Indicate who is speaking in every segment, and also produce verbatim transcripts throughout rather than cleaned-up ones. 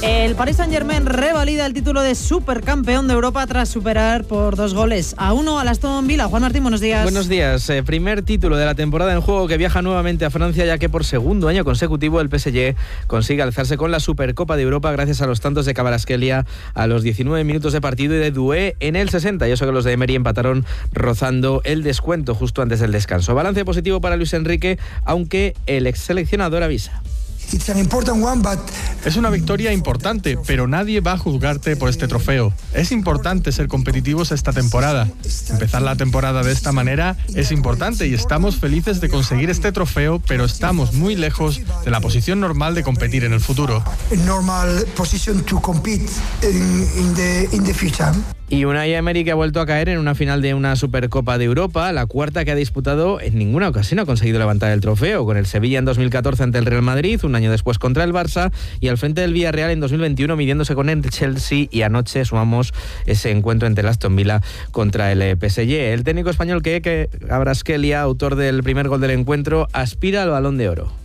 Speaker 1: El Paris Saint-Germain revalida el título de supercampeón de Europa tras superar por dos goles a uno al Aston Villa. Juan Martín, buenos días.
Speaker 2: Buenos días. Eh, primer título de la temporada en juego que viaja nuevamente a Francia, ya que por segundo año consecutivo el P S G consigue alzarse con la Supercopa de Europa gracias a los tantos de Kvaratskhelia a los diecinueve minutos de partido y de Doué en el sesenta. Y eso que los de Emery empataron rozando el descuento justo antes del descanso. Balance positivo para Luis Enrique, aunque el ex seleccionador avisa.
Speaker 3: Es una victoria importante, pero nadie va a juzgarte por este trofeo. Es importante ser competitivos esta temporada. Empezar la temporada de esta manera es importante y estamos felices de conseguir este trofeo, pero estamos muy lejos de la posición normal de competir en el futuro.
Speaker 2: Y Unai Emery, que ha vuelto a caer en una final de una Supercopa de Europa, la cuarta que ha disputado. En ninguna ocasión ha conseguido levantar el trofeo, con el Sevilla en dos mil catorce ante el Real Madrid, un año después contra el Barça y al frente del Villarreal en dos mil veintiuno midiéndose con el Chelsea, y anoche sumamos ese encuentro entre el Aston Villa contra el P S G. El técnico español que Kvaratskhelia, autor del primer gol del encuentro, aspira al Balón de Oro.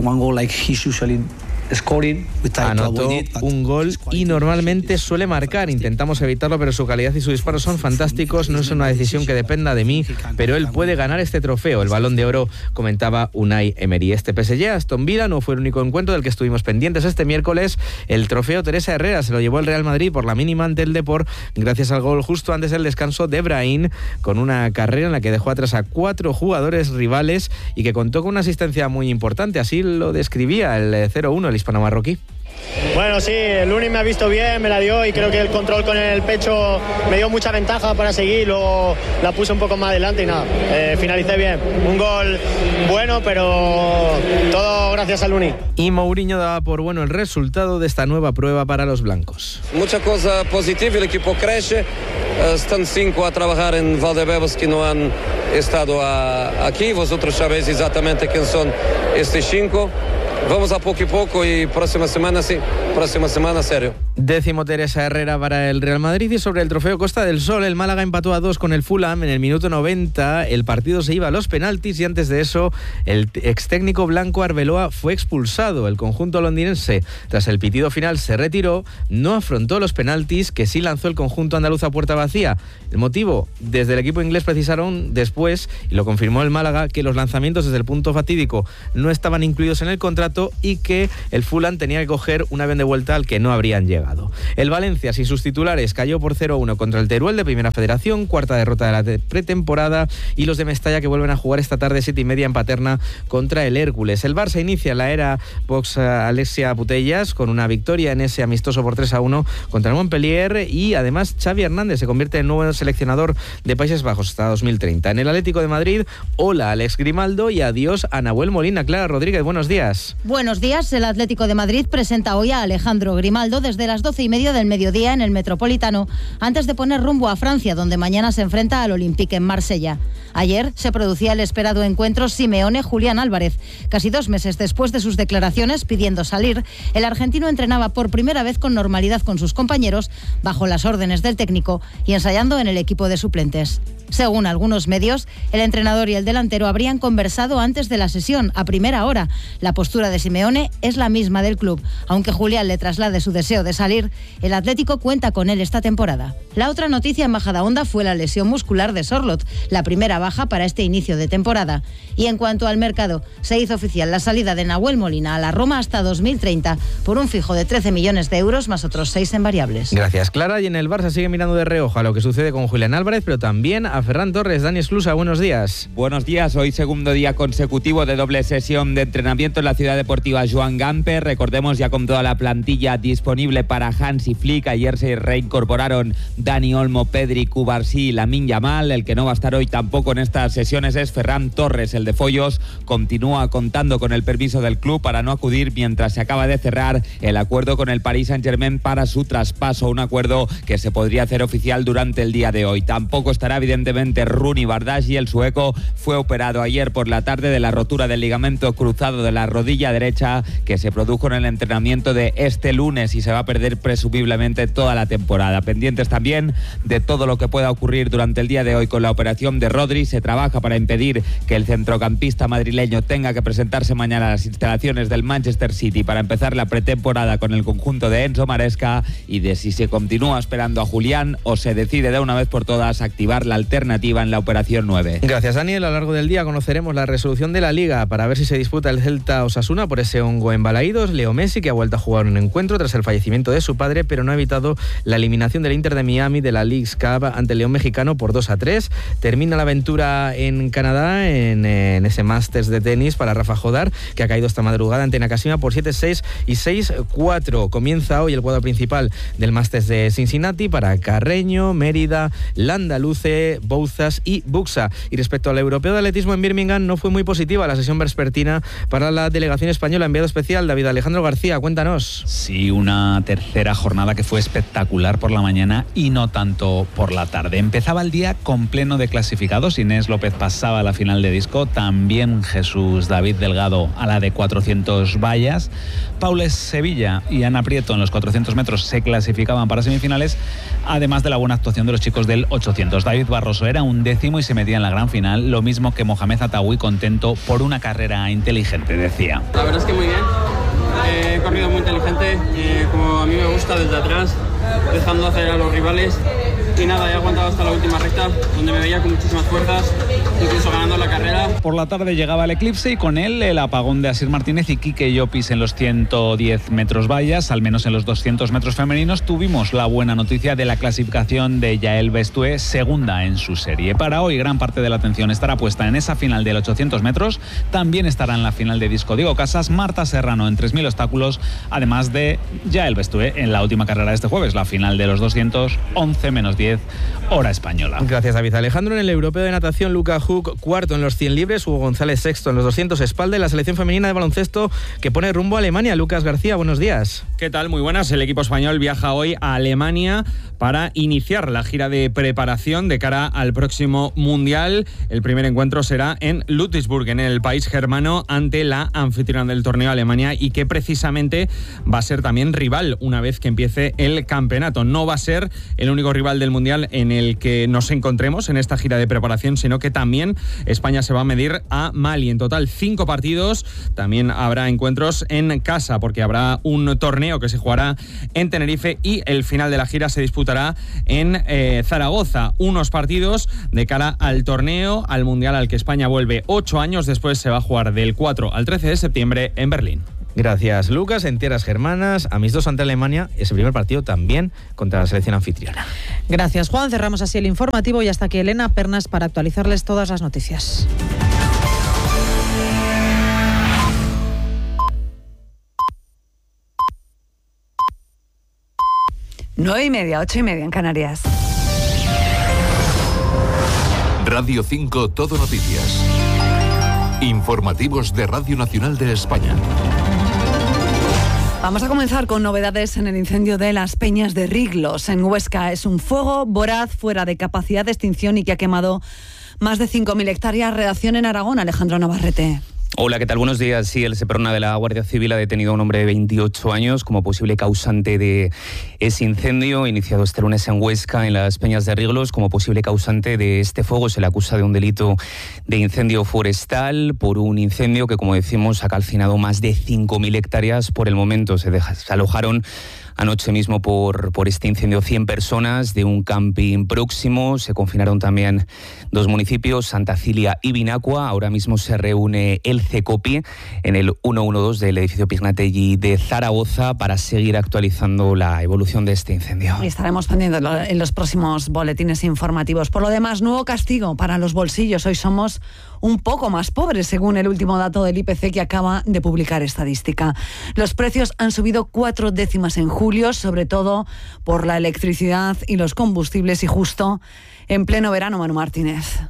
Speaker 2: Anotó un gol y normalmente suele marcar. Intentamos evitarlo, pero su calidad y su disparo son fantásticos. No es una decisión que dependa de mí, pero él puede ganar este trofeo, el Balón de Oro, comentaba Unai Emery. Este P S G Aston Villa no fue el único encuentro del que estuvimos pendientes este miércoles. El trofeo Teresa Herrera se lo llevó el Real Madrid por la mínima ante el Depor, gracias al gol justo antes del descanso de Brahim, con una carrera en la que dejó atrás a cuatro jugadores rivales y que contó con una asistencia muy importante. Así lo describía el cero uno, el hispano-marroquí.
Speaker 4: Bueno, sí, el Uni me ha visto bien, me la dio y creo que el control con el pecho me dio mucha ventaja para seguir, luego la puse un poco más adelante y nada, eh, finalicé bien. Un gol bueno, pero todo gracias al Uni.
Speaker 2: Y Mourinho daba por bueno el resultado de esta nueva prueba para los blancos.
Speaker 5: Mucha cosa positiva, el equipo crece, están cinco a trabajar en Valdebebas que no han estado a, aquí, vosotros sabéis exactamente quién son estos cinco. Vamos a poco y poco y próxima semana sí, próxima semana serio.
Speaker 2: Décimo Teresa Herrera para el Real Madrid. Y sobre el trofeo Costa del Sol, el Málaga empató a dos con el Fulham en el minuto noventa. El partido se iba a los penaltis y antes de eso el ex técnico blanco Arbeloa fue expulsado. El conjunto londinense, tras el pitido final, se retiró, no afrontó los penaltis que sí lanzó el conjunto andaluz a puerta vacía. El motivo, desde el equipo inglés precisaron después, y lo confirmó el Málaga, que los lanzamientos desde el punto fatídico no estaban incluidos en el contrato y que el Fulham tenía que coger un avión de vuelta al que no habrían llegado. El Valencia, sin sus titulares, cayó por cero uno contra el Teruel de Primera Federación, cuarta derrota de la de pretemporada, y los de Mestalla que vuelven a jugar esta tarde siete y media en Paterna contra el Hércules. El Barça inicia la era Vox Alexia Putellas con una victoria en ese amistoso por tres a uno contra el Montpellier, y además Xavi Hernández se convierte en nuevo seleccionador de Países Bajos hasta dos mil treinta. En el Atlético de Madrid, hola Alex Grimaldo y adiós a Nahuel Molina. Clara Rodríguez, buenos días.
Speaker 6: Buenos días. El Atlético de Madrid presenta hoy a Alejandro Grimaldo desde las doce y media del mediodía en el Metropolitano, antes de poner rumbo a Francia, donde mañana se enfrenta al Olympique en Marsella. Ayer se producía el esperado encuentro Simeone-Julián Álvarez. Casi dos meses después de sus declaraciones pidiendo salir, el argentino entrenaba por primera vez con normalidad con sus compañeros, bajo las órdenes del técnico y ensayando en el equipo de suplentes. Según algunos medios, el entrenador y el delantero habrían conversado antes de la sesión, a primera hora. La postura de Simeone es la misma del club. Aunque Julián le traslade su deseo de salir, el Atlético cuenta con él esta temporada. La otra noticia en Majadahonda fue la lesión muscular de Sorloth, la primera baja para este inicio de temporada. Y en cuanto al mercado, se hizo oficial la salida de Nahuel Molina a la Roma hasta dos mil treinta por un fijo de trece millones de euros más otros seis en variables.
Speaker 2: Gracias, Clara. Y en el Barça sigue mirando de reojo a lo que sucede con Julián Álvarez, pero también a Ferran Torres. Dani Esclusa, buenos días.
Speaker 7: Buenos días. Hoy segundo día consecutivo de doble sesión de entrenamiento en la ciudad deportiva Joan Gamper. Recordemos ya con toda la plantilla disponible para Hansi Flick. Ayer se reincorporaron Dani Olmo, Pedri, Cubarsí y Lamine Yamal. El que no va a estar hoy tampoco en estas sesiones es Ferran Torres. El de Follos continúa contando con el permiso del club para no acudir mientras se acaba de cerrar el acuerdo con el Paris Saint-Germain para su traspaso. Un acuerdo que se podría hacer oficial durante el día de hoy. Tampoco estará evidentemente Rooney Bardghji. El sueco fue operado ayer por la tarde de la rotura del ligamento cruzado de la rodilla rodilla derecha que se produjo en el entrenamiento de este lunes y se va a perder presumiblemente toda la temporada. Pendientes también de todo lo que pueda ocurrir durante el día de hoy con la operación de Rodri. Se trabaja para impedir que el centrocampista madrileño tenga que presentarse mañana a las instalaciones del Manchester City para empezar la pretemporada con el conjunto de Enzo Maresca, y de si se continúa esperando a Julián o se decide de una vez por todas activar la alternativa en la operación nueve.
Speaker 2: Gracias, Daniel. A lo largo del día conoceremos la resolución de la Liga para ver si se disputa el Celta Osasuna por ese hongo en Balaídos. Leo Messi, que ha vuelto a jugar un encuentro tras el fallecimiento de su padre, pero no ha evitado la eliminación del Inter de Miami de la Leagues Cup ante el León mexicano por dos a tres. Termina la aventura en Canadá en, en ese Masters de tenis para Rafa Jodar, que ha caído esta madrugada ante Nakashima por siete seis y seis cuatro. Comienza hoy el cuadro principal del Masters de Cincinnati para Carreño, Mérida, Landaluce, Bouzas y Buxa. Y respecto al europeo de atletismo en Birmingham, no fue muy positiva la sesión vespertina para la delegación española. Enviado especial David Alejandro García, cuéntanos.
Speaker 8: Sí, una tercera jornada que fue espectacular por la mañana y no tanto por la tarde. Empezaba el día con pleno de clasificados. Inés López pasaba a la final de disco, también Jesús David Delgado a la de cuatrocientos vallas. Paules Sevilla y Ana Prieto en los cuatrocientos metros se clasificaban para semifinales, además de la buena actuación de los chicos del ochocientos. David Barroso era un décimo y se metía en la gran final, lo mismo que Mohamed Atawi, contento por una carrera inteligente, decía.
Speaker 9: La verdad es que muy bien, eh, he corrido muy inteligente, eh, como a mí me gusta, desde atrás, dejando hacer a los rivales. Y nada, he aguantado hasta la última recta, donde me veía con muchísimas fuerzas, incluso ganando la carrera.
Speaker 8: Por la tarde llegaba el eclipse y con él el apagón de Asier Martínez y Quique Llopis en los ciento diez metros vallas. Al menos en los doscientos metros femeninos tuvimos la buena noticia de la clasificación de Yael Bestué, segunda en su serie. Para hoy gran parte de la atención estará puesta en esa final del ochocientos metros. También estará en la final de disco Diego Casas, Marta Serrano en tres mil obstáculos, además de Yael Bestué en la última carrera de este jueves, la final de los doscientos, once menos diez hora española.
Speaker 2: Gracias, David Alejandro. En el europeo de natación, Luca Huck cuarto en los cien libres, Hugo González sexto en los doscientos espalda, y la selección femenina de baloncesto que pone rumbo a Alemania. Lucas García, buenos días.
Speaker 10: ¿Qué tal? Muy buenas. El equipo español viaja hoy a Alemania para iniciar la gira de preparación de cara al próximo Mundial. El primer encuentro será en Ludwigsburg, en el país germano, ante la anfitriona del torneo, Alemania, y que precisamente va a ser también rival una vez que empiece el campeonato. No va a ser el único rival del Mundial en el que nos encontremos en esta gira de preparación, sino que también España se va a medir a Mali. En total, cinco partidos. También habrá encuentros en casa, porque habrá un torneo que se jugará en Tenerife y el final de la gira se disputará en eh, Zaragoza. Unos partidos de cara al torneo, al Mundial al que España vuelve ocho años después. Se va a jugar del cuatro al trece de septiembre en Berlín.
Speaker 2: Gracias, Lucas. En tierras germanas, amistosos ante Alemania, ese primer partido también contra la selección anfitriona.
Speaker 1: Gracias, Juan. Cerramos así el informativo y hasta aquí Elena Pernas para actualizarles todas las noticias.
Speaker 11: Nueve y media, ocho y media en Canarias.
Speaker 12: Radio cinco, Todo Noticias. Informativos de Radio Nacional de España.
Speaker 11: Vamos a comenzar con novedades en el incendio de las Peñas de Riglos, en Huesca. Es un fuego voraz, fuera de capacidad de extinción y que ha quemado más de cinco mil hectáreas. Redacción en Aragón, Alejandro Navarrete.
Speaker 13: Hola, ¿qué tal? Buenos días. Sí, el Seprona de la Guardia Civil ha detenido a un hombre de veintiocho años como posible causante de ese incendio iniciado este lunes en Huesca, en las Peñas de Riglos. Como posible causante de este fuego se le acusa de un delito de incendio forestal por un incendio que, como decimos, ha calcinado más de cinco mil hectáreas. Por el momento se, deja, se alojaron anoche mismo por, por este incendio cien personas de un camping próximo. Se confinaron también dos municipios, Santa Cilia y Vinacua. Ahora mismo se reúne el CECOPI en el ciento doce del edificio Pignatelli de Zaragoza para seguir actualizando la evolución de este incendio.
Speaker 11: Y estaremos pendientes en los próximos boletines informativos. Por lo demás, nuevo castigo para los bolsillos. Hoy somos un poco más pobres, según el último dato del I P C que acaba de publicar Estadística. Los precios han subido cuatro décimas en julio, sobre todo por la electricidad y los combustibles, y justo en pleno verano, Manu Martínez.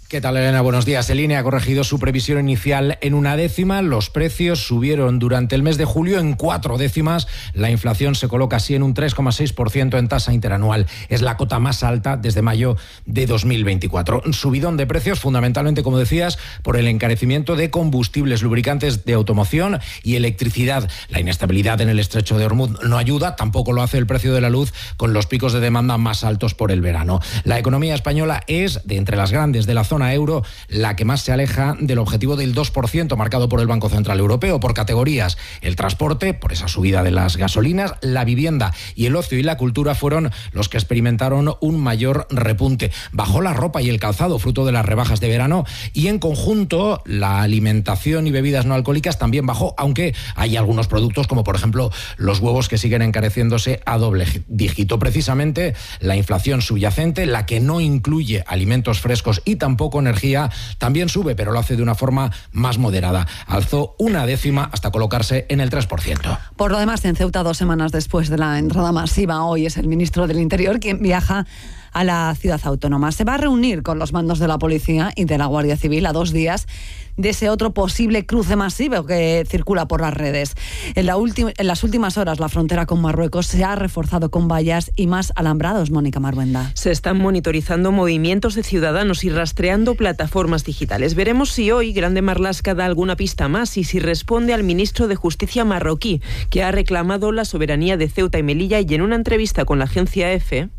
Speaker 14: ¿Qué tal, Elena? Buenos días. El I N E ha corregido su previsión inicial en una décima. Los precios subieron durante el mes de julio en cuatro décimas. La inflación se coloca así en un tres coma seis por ciento en tasa interanual. Es la cota más alta desde mayo de dos mil veinticuatro. Subidón de precios fundamentalmente, como decías, por el encarecimiento de combustibles, lubricantes de automoción y electricidad. La inestabilidad en el estrecho de Hormuz no ayuda, tampoco lo hace el precio de la luz con los picos de demanda más altos por el verano. La economía española es, de entre las grandes de la zona euro, la que más se aleja del objetivo del dos por ciento marcado por el Banco Central Europeo. Por categorías, el transporte, por esa subida de las gasolinas, la vivienda y el ocio y la cultura fueron los que experimentaron un mayor repunte. Bajó la ropa y el calzado, fruto de las rebajas de verano, y en conjunto la alimentación y bebidas no alcohólicas también bajó, aunque hay algunos productos como por ejemplo los huevos que siguen encareciéndose a doble dígito. Precisamente la inflación subyacente, la que no incluye alimentos frescos y tampoco energía, también sube, pero lo hace de una forma más moderada. Alzó una décima hasta colocarse en el tres por ciento.
Speaker 11: Por lo demás, en Ceuta, dos semanas después de la entrada masiva, hoy es el ministro del Interior quien viaja a la ciudad autónoma. Se va a reunir con los mandos de la policía y de la Guardia Civil a dos días de ese otro posible cruce masivo que circula por las redes. En, la última, en las últimas horas, la frontera con Marruecos se ha reforzado con vallas y más alambrados. Mónica Marbuenda.
Speaker 15: Se están monitorizando movimientos de ciudadanos y rastreando plataformas digitales. Veremos si hoy Grande Marlaska da alguna pista más y si responde al ministro de Justicia marroquí, que ha reclamado la soberanía de Ceuta y Melilla, y en una entrevista con la agencia EFE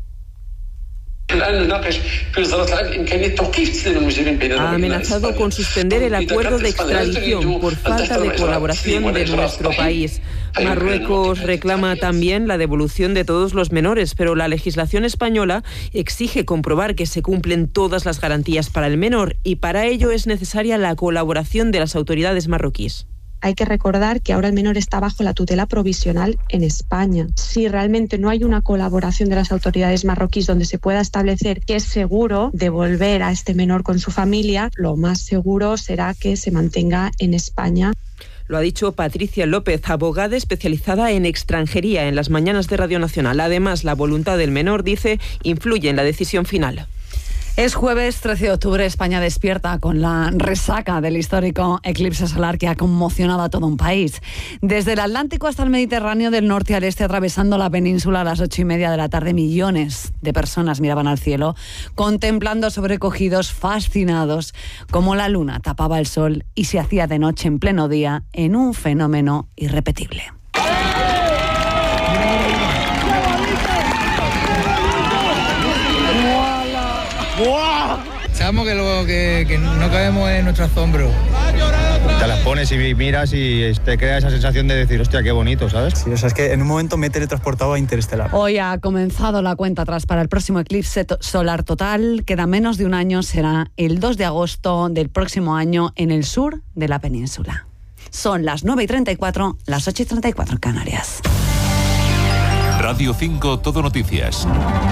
Speaker 15: ha amenazado con suspender el acuerdo de extradición por falta de colaboración de nuestro país. Marruecos reclama también la devolución de todos los menores, pero la legislación española exige comprobar que se cumplen todas las garantías para el menor, y para ello es necesaria la colaboración de las autoridades marroquíes.
Speaker 16: Hay que recordar que ahora el menor está bajo la tutela provisional en España. Si realmente no hay una colaboración de las autoridades marroquíes donde se pueda establecer que es seguro devolver a este menor con su familia, lo más seguro será que se mantenga en España.
Speaker 15: Lo ha dicho Patricia López, abogada especializada en extranjería, en las mañanas de Radio Nacional. Además, la voluntad del menor, dice, influye en la decisión final.
Speaker 11: Es jueves trece de octubre, España despierta con la resaca del histórico eclipse solar que ha conmocionado a todo un país. Desde el Atlántico hasta el Mediterráneo, del norte al este, atravesando la península a las ocho y media de la tarde, millones de personas miraban al cielo, contemplando sobrecogidos, fascinados, cómo la luna tapaba el sol y se hacía de noche en pleno día en un fenómeno irrepetible.
Speaker 17: Sabemos que, lo, que, que no cabemos en nuestro asombro.
Speaker 18: Te las pones y miras y te crea esa sensación de decir, hostia, qué bonito, ¿sabes?
Speaker 19: Sí, o sea, es que en un momento me he teletransportado a Interestelar.
Speaker 11: Hoy ha comenzado la cuenta atrás para el próximo eclipse to- solar total. Queda menos de un año, será el dos de agosto del próximo año en el sur de la península. Son las nueve y treinta y cuatro, las ocho y treinta y cuatro en Canarias.
Speaker 12: Radio cinco, Todo Noticias.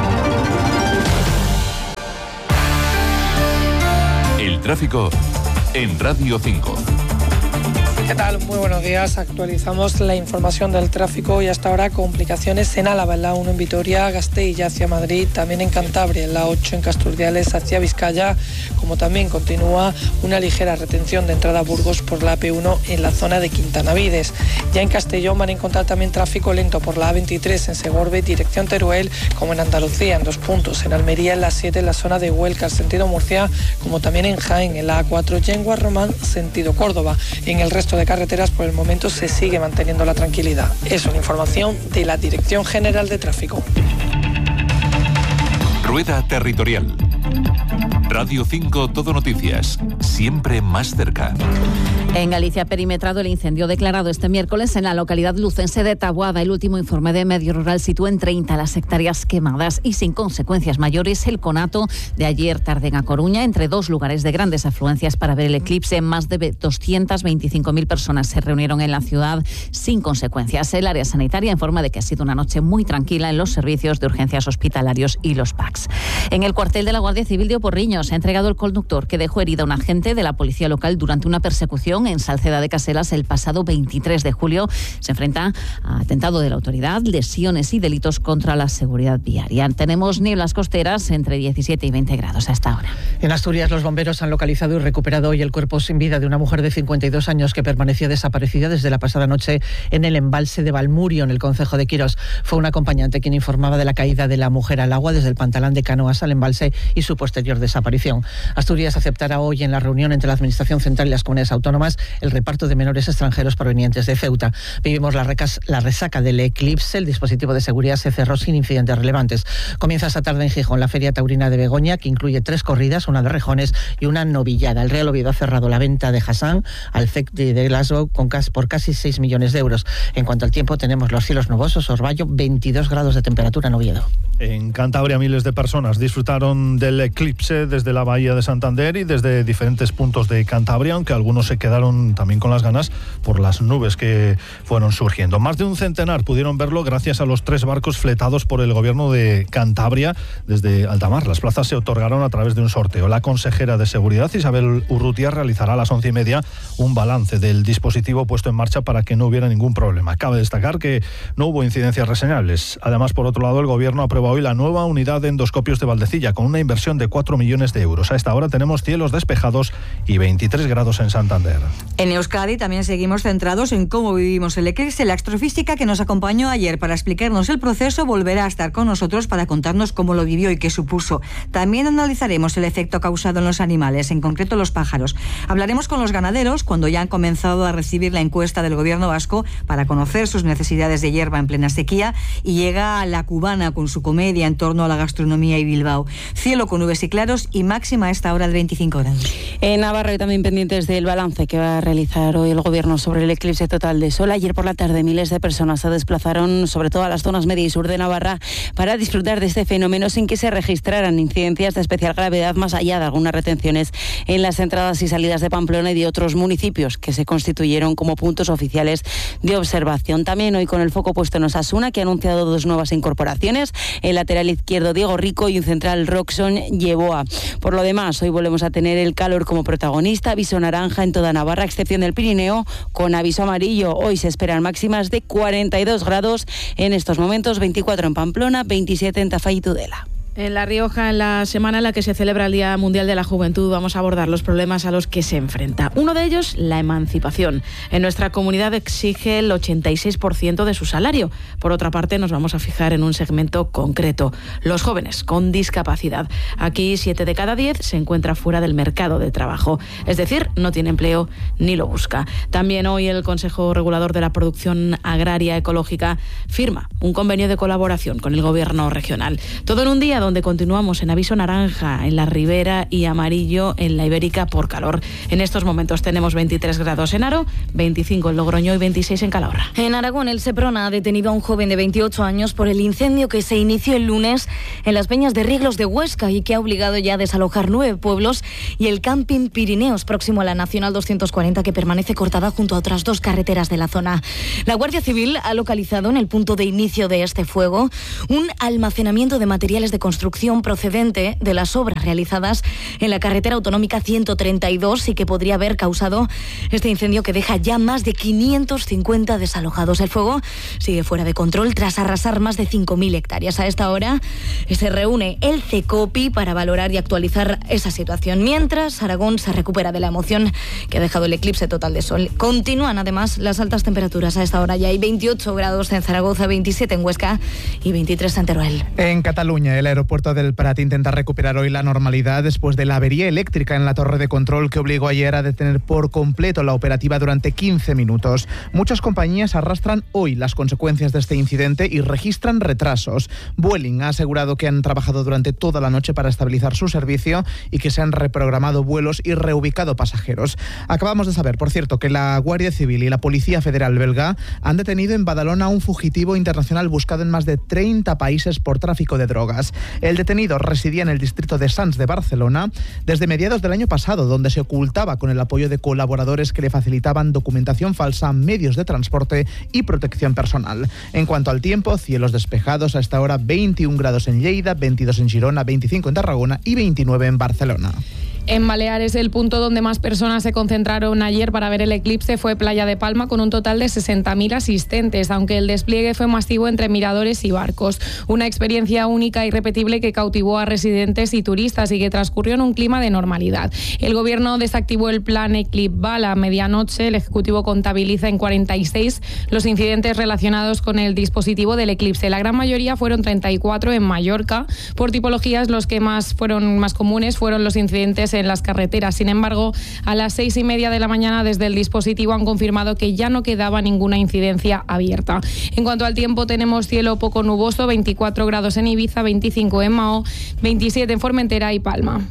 Speaker 12: El tráfico en Radio cinco.
Speaker 20: ¿Qué tal? Muy buenos días. Actualizamos la información del tráfico y hasta ahora complicaciones en Álava, en la uno en Vitoria, Gasteiz hacia Madrid, también en Cantabria, en la ocho en Casturdiales hacia Vizcaya, como también continúa una ligera retención de entrada a Burgos por la A P uno en la zona de Quintanavides. Ya en Castellón van a encontrar también tráfico lento por la A veintitrés en Segorbe, dirección Teruel, como en Andalucía, en dos puntos, en Almería, en la siete, en la zona de Huelca, sentido Murcia, como también en Jaén, en la A cuatro, y en Guarromán, sentido Córdoba. En el resto de carreteras por el momento se sigue manteniendo la tranquilidad. Es una información de la Dirección General de Tráfico.
Speaker 12: Rueda Territorial. Radio cinco, Todo Noticias. Siempre más cerca.
Speaker 21: En Galicia, perimetrado el incendio declarado este miércoles en la localidad lucense de Taboada. El último informe de Medio Rural sitúa en treinta las hectáreas quemadas y sin consecuencias mayores. El conato de ayer tarde en A Coruña, entre dos lugares de grandes afluencias para ver el eclipse. Más de doscientas veinticinco mil personas se reunieron en la ciudad sin consecuencias. El área sanitaria informa de que ha sido una noche muy tranquila en los servicios de urgencias hospitalarios y los P A Cs. En el cuartel de la Guardia Civil de Oporriño, años. Ha entregado el conductor que dejó herida a un agente de la policía local durante una persecución en Salceda de Caselas el pasado veintitrés de julio. Se enfrenta a atentado de la autoridad, lesiones y delitos contra la seguridad viaria. Tenemos nieblas costeras entre diecisiete y veinte grados hasta ahora.
Speaker 3: En Asturias, los bomberos han localizado y recuperado hoy el cuerpo sin vida de una mujer de cincuenta y dos años que permanecía desaparecida desde la pasada noche en el embalse de Valmurio, en el concejo de Quirós. Fue un acompañante quien informaba de la caída de la mujer al agua desde el pantalán de canoas al embalse y su posterior desaparición. Asturias aceptará hoy en la reunión entre la Administración Central y las comunidades autónomas el reparto de menores extranjeros provenientes de Ceuta. Vivimos la, recas, la resaca del eclipse. El dispositivo de seguridad se cerró sin incidentes relevantes. Comienza esta tarde en Gijón la Feria Taurina de Begoña, que incluye tres corridas, una de rejones y una novillada. El Real Oviedo ha cerrado la venta de Hassan al C E C de Glasgow con cas, por casi seis millones de euros. En cuanto al tiempo, tenemos los cielos nubosos, Orvallo, veintidós grados de temperatura en Oviedo.
Speaker 22: En Cantabria, miles de personas disfrutaron del eclipse desde la bahía de Santander y desde diferentes puntos de Cantabria, aunque algunos se quedaron también con las ganas por las nubes que fueron surgiendo. Más de un centenar pudieron verlo gracias a los tres barcos fletados por el gobierno de Cantabria desde alta mar. Las plazas se otorgaron a través de un sorteo. La consejera de Seguridad, Isabel Urrutia, realizará a las once y media un balance del dispositivo puesto en marcha para que no hubiera ningún problema. Cabe destacar que no hubo incidencias reseñables. Además, por otro lado, el gobierno aprueba hoy la nueva unidad de endoscopios de Valdecilla con una inversión de cuatro millones de euros. A esta hora tenemos cielos despejados y veintitrés grados en Santander.
Speaker 23: En Euskadi también seguimos centrados en cómo vivimos el eclipse. La astrofísica que nos acompañó ayer para explicarnos el proceso volverá a estar con nosotros para contarnos cómo lo vivió y qué supuso. También analizaremos el efecto causado en los animales, en concreto los pájaros. Hablaremos con los ganaderos cuando ya han comenzado a recibir la encuesta del gobierno vasco para conocer sus necesidades de hierba en plena sequía, y llega La Cubana con su comedia en torno a la gastronomía y Bilbao. Cielo con nubes y claros y máxima a esta hora de veinticinco grados.
Speaker 24: En Navarra y también pendientes del balance que va a realizar hoy el gobierno sobre el eclipse total de sol. Ayer por la tarde miles de personas se desplazaron sobre todo a las zonas media y sur de Navarra para disfrutar de este fenómeno sin que se registraran incidencias de especial gravedad, más allá de algunas retenciones en las entradas y salidas de Pamplona y de otros municipios que se constituyeron como puntos oficiales de observación. También hoy con el foco puesto en Osasuna, que ha anunciado dos nuevas incorporaciones, el lateral izquierdo Diego Rico y un central Roxon Yeboa. Por lo demás, hoy volvemos a tener el calor como protagonista, aviso naranja en toda Navarra, a excepción del Pirineo, con aviso amarillo. Hoy se esperan máximas de cuarenta y dos grados en estos momentos, veinticuatro en Pamplona, veintisiete en Tafalla y Tudela.
Speaker 25: En La Rioja, en la semana en la que se celebra el Día Mundial de la Juventud, vamos a abordar los problemas a los que se enfrenta. Uno de ellos, la emancipación. En nuestra comunidad exige el ochenta y seis por ciento de su salario. Por otra parte, nos vamos a fijar en un segmento concreto, los jóvenes con discapacidad. Aquí, siete de cada diez se encuentra fuera del mercado de trabajo. Es decir, no tiene empleo ni lo busca. También hoy el Consejo Regulador de la Producción Agraria Ecológica firma un convenio de colaboración con el Gobierno regional. Todo en un día donde continuamos en aviso naranja en la Ribera y amarillo en la Ibérica por calor. En estos momentos tenemos veintitrés grados en Haro, veinticinco en Logroño y veintiséis en Calahorra.
Speaker 26: En Aragón, el Seprona ha detenido a un joven de veintiocho años por el incendio que se inició el lunes en las Peñas de Rieglos de Huesca y que ha obligado ya a desalojar nueve pueblos y el camping Pirineos, próximo a la Nacional doscientos cuarenta, que permanece cortada junto a otras dos carreteras de la zona. La Guardia Civil ha localizado en el punto de inicio de este fuego un almacenamiento de materiales de construcción procedente de las obras realizadas en la carretera autonómica ciento treinta y dos y que podría haber causado este incendio que deja ya más de quinientos cincuenta desalojados. El fuego sigue fuera de control tras arrasar más de cinco mil hectáreas. A esta hora se reúne el CECOPI para valorar y actualizar esa situación, mientras Aragón se recupera de la emoción que ha dejado el eclipse total de sol. Continúan además las altas temperaturas. A esta hora ya hay veintiocho grados en Zaragoza, veintisiete en Huesca y veintitrés en Teruel.
Speaker 27: En Cataluña, el aeropuerto del Prat intenta recuperar hoy la normalidad después de la avería eléctrica en la torre de control que obligó ayer a detener por completo la operativa durante quince minutos. Muchas compañías arrastran hoy las consecuencias de este incidente y registran retrasos. Vueling ha asegurado que han trabajado durante toda la noche para estabilizar su servicio y que se han reprogramado vuelos y reubicado pasajeros. Acabamos de saber, por cierto, que la Guardia Civil y la Policía Federal belga han detenido en Badalona a un fugitivo internacional buscado en más de treinta países por tráfico de drogas. El detenido residía en el distrito de Sants de Barcelona desde mediados del año pasado, donde se ocultaba con el apoyo de colaboradores que le facilitaban documentación falsa, medios de transporte y protección personal. En cuanto al tiempo, cielos despejados, a esta hora veintiún grados en Lleida, veintidós en Girona, veinticinco en Tarragona y veintinueve en Barcelona.
Speaker 4: En Baleares, el punto donde más personas se concentraron ayer para ver el eclipse fue Playa de Palma, con un total de sesenta mil asistentes, aunque el despliegue fue masivo entre miradores y barcos. Una experiencia única e irrepetible que cautivó a residentes y turistas y que transcurrió en un clima de normalidad. El gobierno desactivó el plan Eclipbal a medianoche. El Ejecutivo contabiliza en cuarenta y seis los incidentes relacionados con el dispositivo del eclipse. La gran mayoría fueron treinta y cuatro en Mallorca. Por tipologías, los que más fueron más comunes fueron los incidentes en las carreteras. Sin embargo, a las seis y media de la mañana desde el dispositivo han confirmado que ya no quedaba ninguna incidencia abierta. En cuanto al tiempo, tenemos cielo poco nuboso, veinticuatro grados en Ibiza, veinticinco en Mahó, veintisiete en Formentera y Palma.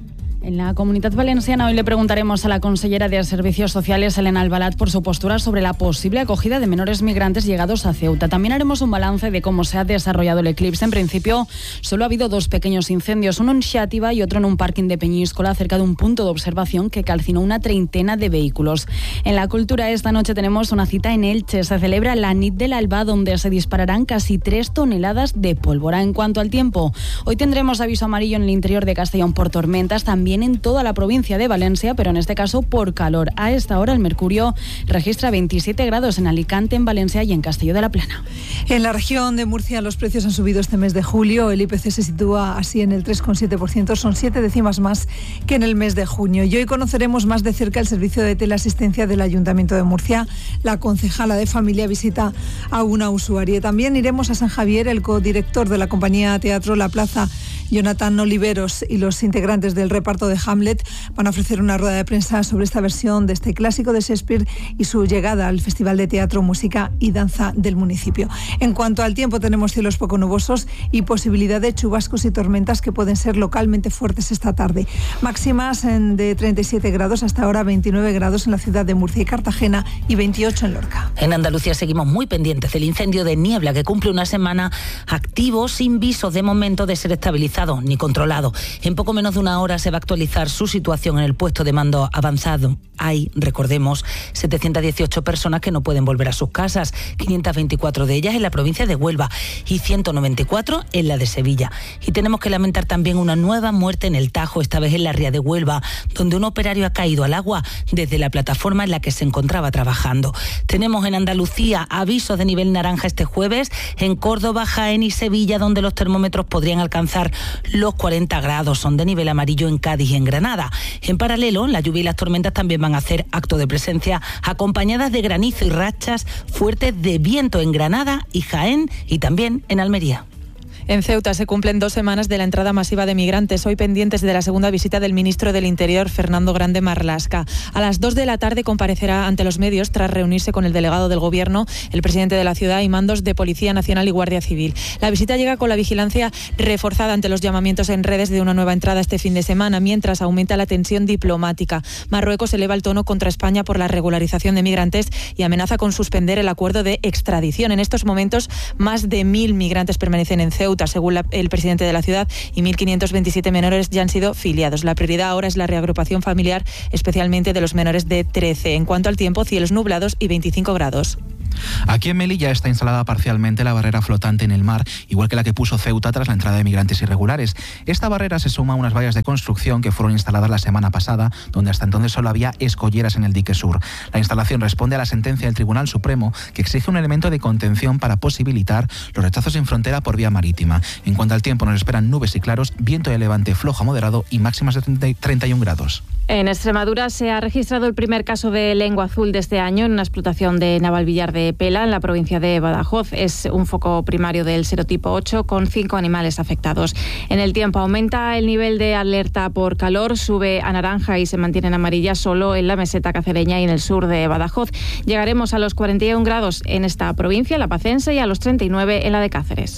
Speaker 26: En la Comunidad Valenciana hoy le preguntaremos a la consellera de Servicios Sociales, Elena Albalat, por su postura sobre la posible acogida de menores migrantes llegados a Ceuta. También haremos un balance de cómo se ha desarrollado el eclipse. En principio, solo ha habido dos pequeños incendios, uno en Xàtiva y otro en un parking de Peñíscola, cerca de un punto de observación que calcinó una treintena de vehículos. En la cultura, esta noche tenemos una cita en Elche. Se celebra la Nit del Alba, donde se dispararán casi tres toneladas de pólvora. En cuanto al tiempo, hoy tendremos aviso amarillo en el interior de Castellón por tormentas, también en toda la provincia de Valencia, pero en este caso por calor. A esta hora el mercurio registra veintisiete grados en Alicante, en Valencia y en Castelló de la Plana.
Speaker 5: En la región de Murcia los precios han subido este mes de julio. El I P C se sitúa así en el tres coma siete por ciento, son siete décimas más que en el mes de junio. Y hoy conoceremos más de cerca el servicio de teleasistencia del Ayuntamiento de Murcia. La concejala de familia visita a una usuaria. También iremos a San Javier. El codirector de la compañía Teatro La Plaza, Jonathan Oliveros, y los integrantes del reparto de Hamlet van a ofrecer una rueda de prensa sobre esta versión de este clásico de Shakespeare y su llegada al Festival de Teatro, Música y Danza del municipio. En cuanto al tiempo, tenemos cielos poco nubosos y posibilidad de chubascos y tormentas que pueden ser localmente fuertes esta tarde. Máximas en de treinta y siete grados, hasta ahora veintinueve grados en la ciudad de Murcia y Cartagena y veintiocho en Lorca.
Speaker 6: En Andalucía seguimos muy pendientes del incendio de Niebla, que cumple una semana activo sin visos de momento de ser estabilizado ni controlado. En poco menos de una hora se va a actualizar su situación en el puesto de mando avanzado. Hay, recordemos, setecientas dieciocho personas que no pueden volver a sus casas, quinientas veinticuatro de ellas en la provincia de Huelva y ciento noventa y cuatro en la de Sevilla. Y tenemos que lamentar también una nueva muerte en el Tajo, esta vez en la ría de Huelva, donde un operario ha caído al agua desde la plataforma en la que se encontraba trabajando. Tenemos en Andalucía avisos de nivel naranja este jueves, en Córdoba, Jaén y Sevilla, donde los termómetros podrían alcanzar los cuarenta grados. Son de nivel amarillo en Cádiz y en Granada. En paralelo, la lluvia y las tormentas también van a hacer acto de presencia, acompañadas de granizo y rachas fuertes de viento en Granada y Jaén y también en Almería.
Speaker 7: En Ceuta se cumplen dos semanas de la entrada masiva de migrantes, hoy pendientes de la segunda visita del ministro del Interior, Fernando Grande Marlaska. A las dos de la tarde comparecerá ante los medios tras reunirse con el delegado del Gobierno, el presidente de la ciudad y mandos de Policía Nacional y Guardia Civil. La visita llega con la vigilancia reforzada ante los llamamientos en redes de una nueva entrada este fin de semana, mientras aumenta la tensión diplomática. Marruecos eleva el tono contra España por la regularización de migrantes y amenaza con suspender el acuerdo de extradición. En estos momentos, más de mil migrantes permanecen en Ceuta, según la, el presidente de la ciudad, y mil quinientos veintisiete menores ya han sido filiados. La prioridad ahora es la reagrupación familiar, especialmente de los menores de trece. En cuanto al tiempo, cielos nublados y veinticinco grados.
Speaker 8: Aquí en Melilla está instalada parcialmente la barrera flotante en el mar, igual que la que puso Ceuta tras la entrada de migrantes irregulares. Esta barrera se suma a unas vallas de construcción que fueron instaladas la semana pasada, donde hasta entonces solo había escolleras en el dique sur. La instalación responde a la sentencia del Tribunal Supremo, que exige un elemento de contención para posibilitar los rechazos en frontera por vía marítima. En cuanto al tiempo, nos esperan nubes y claros, viento de levante flojo a moderado y máximas de treinta y un grados.
Speaker 25: En Extremadura se ha registrado el primer caso de lengua azul de este año en una explotación de Navalvillar de Pela, en la provincia de Badajoz. Es un foco primario del serotipo ocho, con cinco animales afectados. En el tiempo aumenta el nivel de alerta por calor, sube a naranja y se mantiene en amarilla solo en la meseta cacereña y en el sur de Badajoz. Llegaremos a los cuarenta y un grados en esta provincia, la pacense, y a los treinta y nueve en la de Cáceres.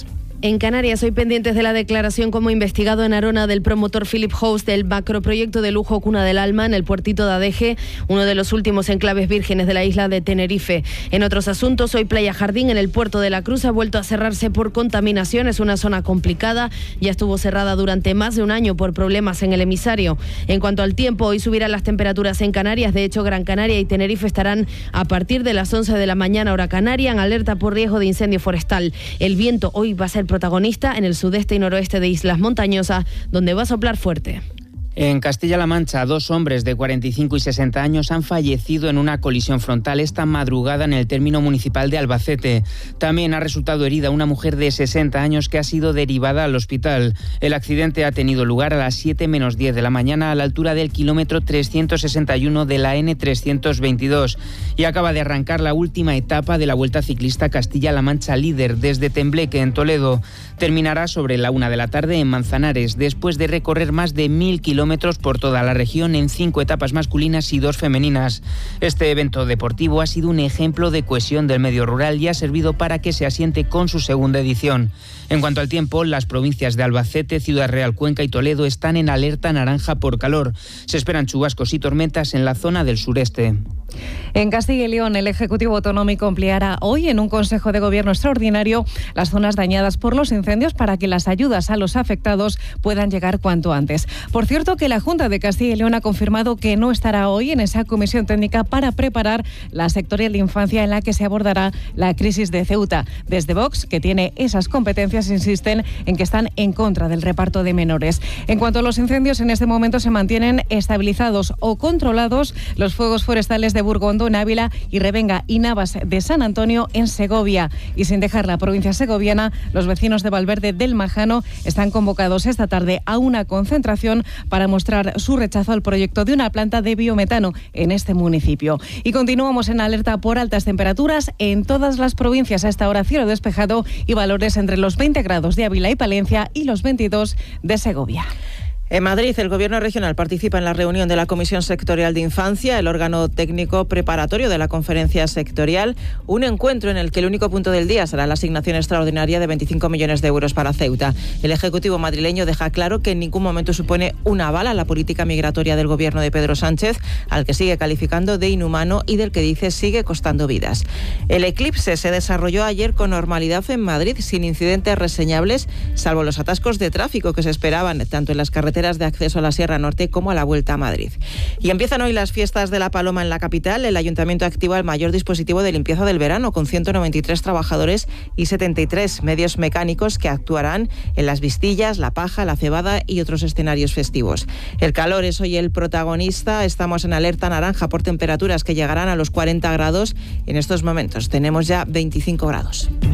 Speaker 1: En Canarias, hoy pendientes de la declaración como investigado en Arona del promotor Philip House del macroproyecto de lujo Cuna del Alma en el puertito de Adeje, uno de los últimos enclaves vírgenes de la isla de Tenerife. En otros asuntos, hoy Playa Jardín en el puerto de la Cruz ha vuelto a cerrarse por contaminación. Es una zona complicada, ya estuvo cerrada durante más de un año por problemas en el emisario. En cuanto al tiempo, hoy subirán las temperaturas en Canarias. De hecho, Gran Canaria y Tenerife estarán a partir de las once de la mañana hora canaria en alerta por riesgo de incendio forestal. El viento hoy va a ser protagonista en el sudeste y noroeste de islas montañosas, donde va a soplar fuerte.
Speaker 2: En Castilla-La Mancha, dos hombres de cuarenta y cinco y sesenta años han fallecido en una colisión frontal esta madrugada en el término municipal de Albacete. También ha resultado herida una mujer de sesenta años que ha sido derivada al hospital. El accidente ha tenido lugar a las siete menos diez de la mañana a la altura del kilómetro trescientos sesenta y uno de la ene trescientos veintidós y acaba de arrancar la última etapa de la Vuelta Ciclista Castilla-La Mancha Líder desde Tembleque en Toledo. Terminará sobre la una de la tarde en Manzanares, después de recorrer más de mil kilómetros por toda la región en cinco etapas masculinas y dos femeninas. Este evento deportivo ha sido un ejemplo de cohesión del medio rural y ha servido para que se asiente con su segunda edición. En cuanto al tiempo, las provincias de Albacete, Ciudad Real, Cuenca y Toledo están en alerta naranja por calor. Se esperan chubascos y tormentas en la zona del sureste.
Speaker 9: En Castilla y León, el Ejecutivo Autonómico ampliará hoy en un Consejo de Gobierno extraordinario las zonas dañadas por los incendios para que las ayudas a los afectados puedan llegar cuanto antes. Por cierto, que la Junta de Castilla y León ha confirmado que no estará hoy en esa comisión técnica para preparar la sectorial de infancia en la que se abordará la crisis de Ceuta. Desde Vox, que tiene esas competencias, insisten en que están en contra del reparto de menores. En cuanto a los incendios, en este momento se mantienen estabilizados o controlados los fuegos forestales de Burgondo en Ávila y Revenga y Navas de San Antonio en Segovia. Y sin dejar la provincia segoviana, los vecinos de Valverde del Majano están convocados esta tarde a una concentración para mostrar su rechazo al proyecto de una planta de biometano en este municipio. Y continuamos en alerta por altas temperaturas en todas las provincias. A esta hora cielo despejado y valores entre los veinte grados de Ávila y Palencia y los veintidós de Segovia.
Speaker 3: En Madrid, el Gobierno regional participa en la reunión de la Comisión Sectorial de Infancia, el órgano técnico preparatorio de la conferencia sectorial, un encuentro en el que el único punto del día será la asignación extraordinaria de veinticinco millones de euros para Ceuta. El Ejecutivo madrileño deja claro que en ningún momento supone una aval a la política migratoria del Gobierno de Pedro Sánchez, al que sigue calificando de inhumano y del que dice sigue costando vidas. El eclipse se desarrolló ayer con normalidad en Madrid, sin incidentes reseñables, salvo los atascos de tráfico que se esperaban tanto en las carreteras de acceso a la Sierra Norte como a la Vuelta a Madrid. Y empiezan hoy las fiestas de la Paloma en la capital. El Ayuntamiento activa el mayor dispositivo de limpieza del verano, con ciento noventa y tres trabajadores y setenta y tres medios mecánicos que actuarán en las Vistillas, La Paja, La Cebada y otros escenarios festivos. El calor es hoy el protagonista. Estamos en alerta naranja por temperaturas que llegarán a los cuarenta grados. En estos momentos tenemos ya veinticinco grados.